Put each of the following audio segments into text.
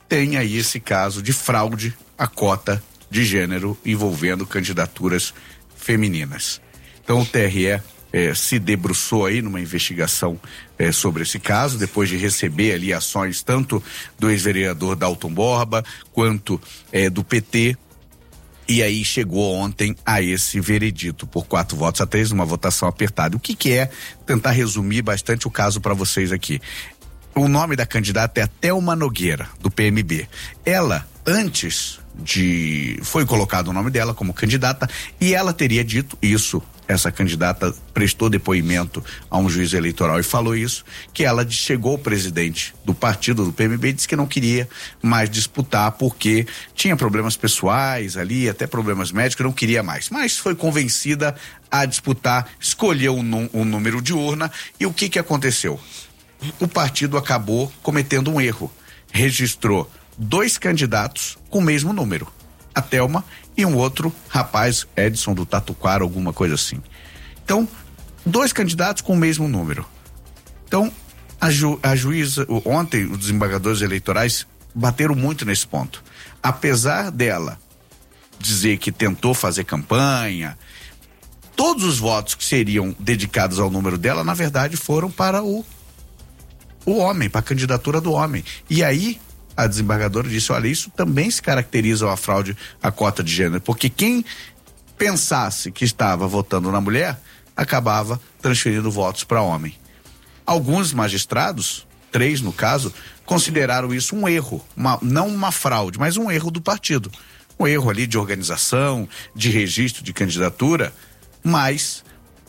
tem aí esse caso de fraude à cota de gênero envolvendo candidaturas femininas. Então o TRE se debruçou aí numa investigação sobre esse caso, depois de receber ali ações tanto do ex-vereador Dalton Borba quanto do PT, e aí chegou ontem a esse veredito por 4-3, numa votação apertada. O que é, tentar resumir bastante o caso para vocês aqui. O nome da candidata é Thelma Nogueira, do PMB. Ela, antes foi colocado o nome dela como candidata, e ela teria dito isso, essa candidata prestou depoimento a um juiz eleitoral e falou isso, que ela chegou ao presidente do partido do PMB e disse que não queria mais disputar porque tinha problemas pessoais ali, até problemas médicos, não queria mais, mas foi convencida a disputar, escolheu um número de urna, e o que aconteceu? O partido acabou cometendo um erro, registrou 2 candidatos com o mesmo número, a Thelma e um outro rapaz, Edson do Tatuquara, alguma coisa assim. Então, 2 candidatos com o mesmo número. Então, a juíza, ontem os desembargadores eleitorais bateram muito nesse ponto. Apesar dela dizer que tentou fazer campanha, todos os votos que seriam dedicados ao número dela, na verdade, foram para o homem, para a candidatura do homem. E aí, a desembargadora disse, olha, isso também se caracteriza a fraude à cota de gênero, porque quem pensasse que estava votando na mulher, acabava transferindo votos para homem. Alguns magistrados, 3 no caso, consideraram isso um erro, não uma fraude, mas um erro do partido. Um erro ali de organização, de registro de candidatura, mas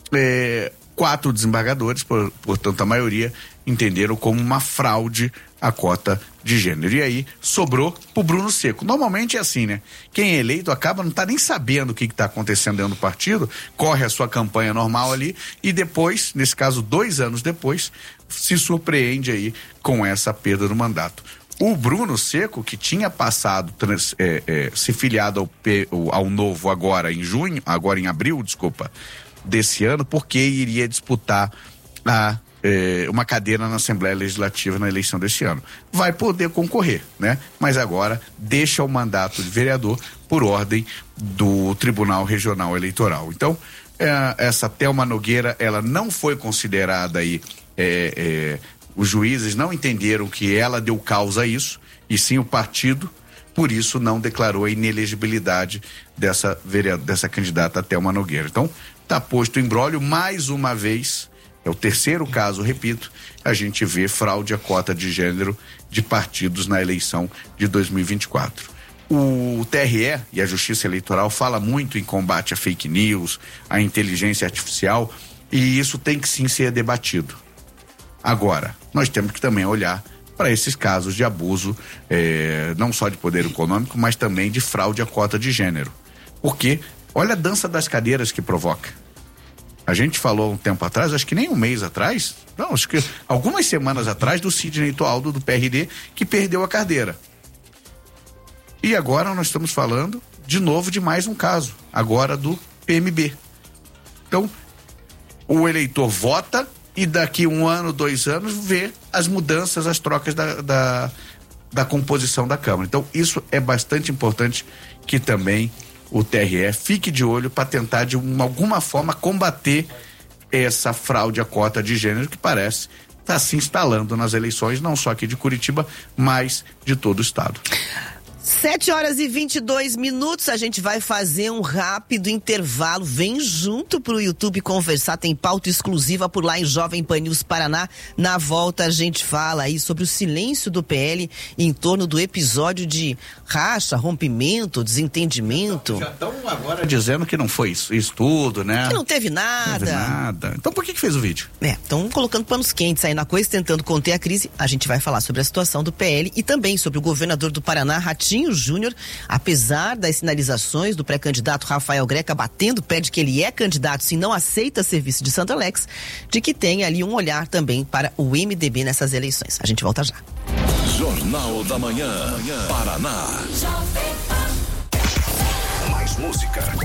4 desembargadores, portanto a maioria, entenderam como uma fraude à cota de gênero. E aí sobrou pro Bruno Seco. Normalmente é assim, né? Quem é eleito acaba não tá nem sabendo o que tá acontecendo dentro do partido, corre a sua campanha normal ali e depois, nesse caso 2 anos depois, se surpreende aí com essa perda do mandato. O Bruno Seco, que tinha passado, se filiado ao Novo agora em abril, desse ano, porque iria disputar uma cadeira na Assembleia Legislativa na eleição deste ano. Vai poder concorrer, né? Mas agora deixa o mandato de vereador por ordem do Tribunal Regional Eleitoral. Então, essa Thelma Nogueira, ela não foi considerada aí, os juízes não entenderam que ela deu causa a isso, e sim o partido, por isso não declarou a inelegibilidade dessa candidata Thelma Nogueira. Então, tá posto o imbróglio mais uma vez. É o 3º caso, repito, a gente vê fraude à cota de gênero de partidos na eleição de 2024. O TRE e a Justiça Eleitoral fala muito em combate a fake news, a inteligência artificial, e isso tem que sim ser debatido. Agora, nós temos que também olhar para esses casos de abuso, não só de poder econômico, mas também de fraude à cota de gênero. Porque, olha a dança das cadeiras que provoca. A gente falou um tempo atrás, acho que nem um mês atrás, não, acho que algumas semanas atrás, do Sidney Toaldo, do PRD, que perdeu a cadeira. E agora nós estamos falando de novo de mais um caso, agora do PMB. Então, o eleitor vota e daqui 1 ano, 2 anos, vê as mudanças, as trocas da composição da Câmara. Então, isso é bastante importante que também o TRE fique de olho para tentar de alguma forma combater essa fraude à cota de gênero que parece estar se instalando nas eleições, não só aqui de Curitiba, mas de todo o estado. 7h22, a gente vai fazer um rápido intervalo. Vem junto pro YouTube conversar, tem pauta exclusiva por lá em Jovem Pan News Paraná. Na volta a gente fala aí sobre o silêncio do PL em torno do episódio de racha, rompimento, desentendimento. Já estão agora dizendo que não foi isso tudo, né? Que não teve nada. Não teve nada. Então por que fez o vídeo? Estão colocando panos quentes aí na coisa, tentando conter a crise. A gente vai falar sobre a situação do PL e também sobre o governador do Paraná, Ratinho Júnior, apesar das sinalizações do pré-candidato Rafael Greca batendo pé de que ele é candidato se não aceita serviço de Santo Alex, de que tem ali um olhar também para o MDB nessas eleições. A gente volta já. Jornal da Manhã, Paraná. Mais música.